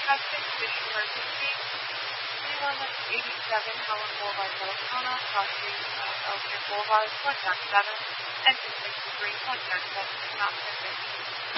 Broadcasting District Emergency. Anyone that's 87 Helen Boulevard, Deltona, crossing Elgin Boulevard, 197, engine 63, 197, not 50.